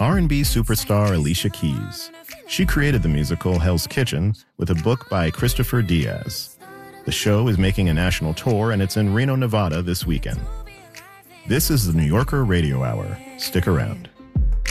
R&B superstar Alicia Keys. She created the musical Hell's Kitchen with a book by Christopher Diaz. The show is making a national tour, and it's in Reno, Nevada this weekend. This is the New Yorker Radio Hour. Stick around.